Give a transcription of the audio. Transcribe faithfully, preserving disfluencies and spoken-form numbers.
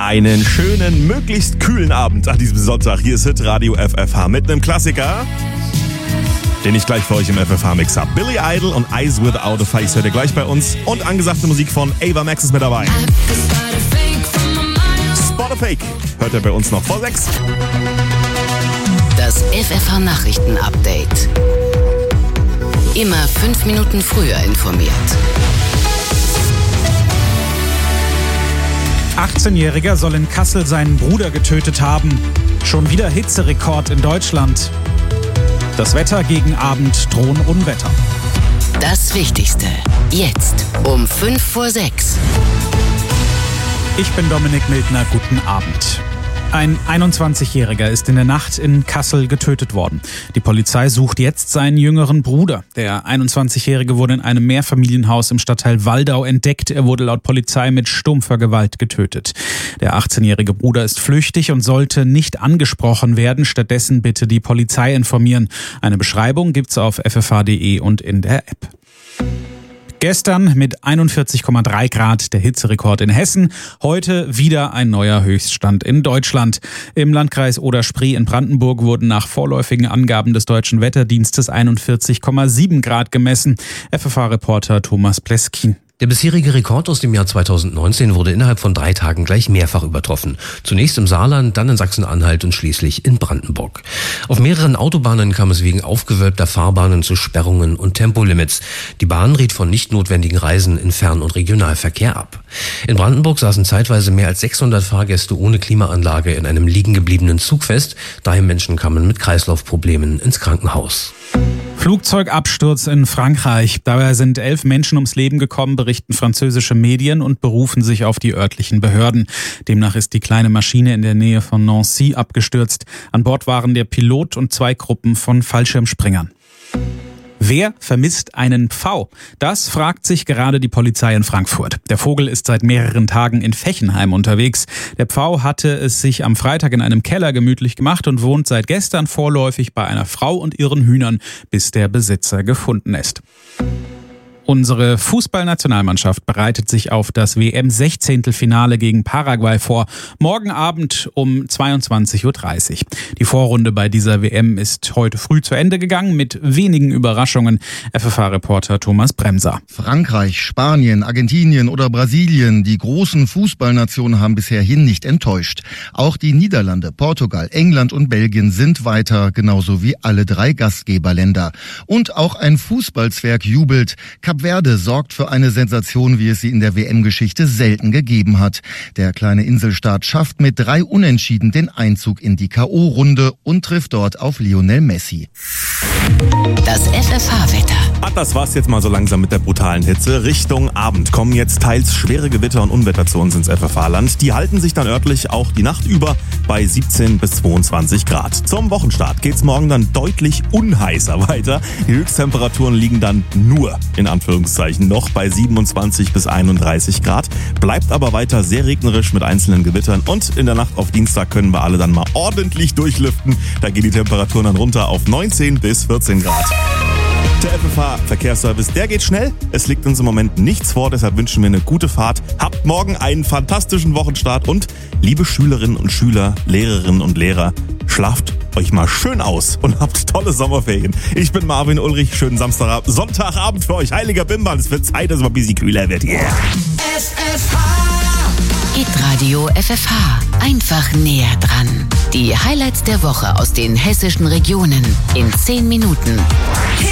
Einen schönen, möglichst kühlen Abend an diesem Sonntag. Hier ist Hitradio F F H mit einem Klassiker, den ich gleich für euch im F F H-Mix habe. Billy Idol und Eyes Without a Face hört ihr gleich bei uns. Und angesagte Musik von Ava Max ist mit dabei. Spot a Fake hört ihr bei uns noch vor sechs. Das F F H-Nachrichten-Update. Immer fünf Minuten früher informiert. achtzehnjähriger soll in Kassel seinen Bruder getötet haben. Schon wieder Hitzerekord in Deutschland. Das Wetter gegen Abend drohen Unwetter. Das Wichtigste jetzt um fünf vor sechs. Ich bin Dominik Mildner, guten Abend. Ein einundzwanzigjähriger ist in der Nacht in Kassel getötet worden. Die Polizei sucht jetzt seinen jüngeren Bruder. Der einundzwanzigjährige wurde in einem Mehrfamilienhaus im Stadtteil Waldau entdeckt. Er wurde laut Polizei mit stumpfer Gewalt getötet. Der achtzehnjährige Bruder ist flüchtig und sollte nicht angesprochen werden. Stattdessen bitte die Polizei informieren. Eine Beschreibung gibt's auf f f h punkt d e und in der App. Gestern mit einundvierzig Komma drei Grad der Hitzerekord in Hessen. Heute wieder ein neuer Höchststand in Deutschland. Im Landkreis Oder-Spree in Brandenburg wurden nach vorläufigen Angaben des Deutschen Wetterdienstes einundvierzig Komma sieben Grad gemessen. F F H-Reporter Thomas Pleskin. Der bisherige Rekord aus dem Jahr zweitausendneunzehn wurde innerhalb von drei Tagen gleich mehrfach übertroffen. Zunächst im Saarland, dann in Sachsen-Anhalt und schließlich in Brandenburg. Auf mehreren Autobahnen kam es wegen aufgewölbter Fahrbahnen zu Sperrungen und Tempolimits. Die Bahn riet von nicht notwendigen Reisen in Fern- und Regionalverkehr ab. In Brandenburg saßen zeitweise mehr als sechshundert Fahrgäste ohne Klimaanlage in einem liegen gebliebenen Zug fest. Drei Menschen kamen mit Kreislaufproblemen ins Krankenhaus. Flugzeugabsturz in Frankreich. Dabei sind elf Menschen ums Leben gekommen, berichten französische Medien und berufen sich auf die örtlichen Behörden. Demnach ist die kleine Maschine in der Nähe von Nancy abgestürzt. An Bord waren der Pilot und zwei Gruppen von Fallschirmspringern. Wer vermisst einen Pfau? Das fragt sich gerade die Polizei in Frankfurt. Der Vogel ist seit mehreren Tagen in Fechenheim unterwegs. Der Pfau hatte es sich am Freitag in einem Keller gemütlich gemacht und wohnt seit gestern vorläufig bei einer Frau und ihren Hühnern, bis der Besitzer gefunden ist. Unsere Fußballnationalmannschaft bereitet sich auf das W M-Sechzehntelfinale gegen Paraguay vor. Morgen Abend um zweiundzwanzig Uhr dreißig. Die Vorrunde bei dieser W M ist heute früh zu Ende gegangen mit wenigen Überraschungen. F F H-Reporter Thomas Bremser. Frankreich, Spanien, Argentinien oder Brasilien, die großen Fußballnationen haben bisher hin nicht enttäuscht. Auch die Niederlande, Portugal, England und Belgien sind weiter, genauso wie alle drei Gastgeberländer. Und auch ein Fußballzwerg jubelt. Kap Verde sorgt für eine Sensation, wie es sie in der W M-Geschichte selten gegeben hat. Der kleine Inselstaat schafft mit drei Unentschieden den Einzug in die K O-Runde und trifft dort auf Lionel Messi. Das F F H-Wetter. Ah, das war's jetzt mal so langsam mit der brutalen Hitze. Richtung Abend kommen jetzt teils schwere Gewitter und Unwetter zu uns ins F F H-Land. Die halten sich dann örtlich auch die Nacht über bei siebzehn bis zweiundzwanzig Grad. Zum Wochenstart geht's morgen dann deutlich unheißer weiter. Die Höchsttemperaturen liegen dann nur in Anführungszeichen noch bei siebenundzwanzig bis einunddreißig Grad. Bleibt aber weiter sehr regnerisch mit einzelnen Gewittern. Und in der Nacht auf Dienstag können wir alle dann mal ordentlich durchlüften. Da gehen die Temperaturen dann runter auf neunzehn bis vierzehn Grad. Der F F H-Verkehrsservice, der geht schnell. Es liegt uns im Moment nichts vor, deshalb wünschen wir eine gute Fahrt. Habt morgen einen fantastischen Wochenstart und liebe Schülerinnen und Schüler, Lehrerinnen und Lehrer, schlaft euch mal schön aus und habt tolle Sommerferien. Ich bin Marvin Ulrich, schönen Samstagabend, Sonntagabend für euch, heiliger Bimbam. Es wird Zeit, dass es mal ein bisschen kühler wird. Yeah. F F H. Hitradio F F H. Einfach näher dran. Die Highlights der Woche aus den hessischen Regionen in zehn Minuten.